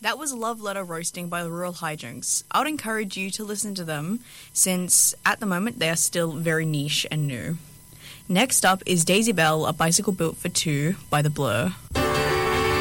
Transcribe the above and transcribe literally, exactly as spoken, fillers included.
That was Love Letter Roasting by the Rural Hijinks. I would encourage you to listen to them since at the moment they are still very niche and new. Next up is Daisy Bell, A Bicycle Built for Two by The Blur.